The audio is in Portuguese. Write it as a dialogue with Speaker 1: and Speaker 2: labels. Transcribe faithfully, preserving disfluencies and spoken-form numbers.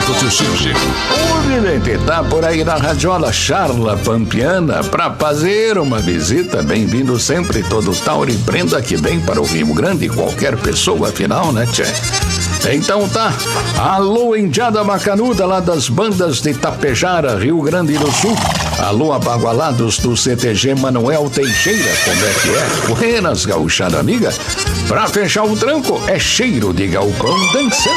Speaker 1: Alto Tio Chico.
Speaker 2: O vidente tá por aí na radiola Charla Pampiana pra fazer uma visita. Bem-vindo sempre, todo Tauro e Prenda que vem para o Rio Grande. Qualquer pessoa, afinal, né, tchê? Então tá, alô Indiada Macanuda lá das bandas de Tapejara, Rio Grande do Sul. Alô Abagualados do C T G Manuel Teixeira, como é que é? Buenas, gauchada amiga. Pra fechar o tranco, é cheiro de galpão dançando.